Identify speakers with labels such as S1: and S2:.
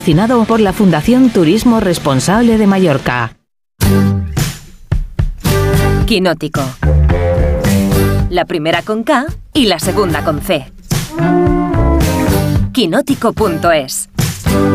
S1: Patrocinado por la Fundación Turismo Responsable de Mallorca.
S2: Quinótico. La primera con K y la segunda con C. Quinótico.es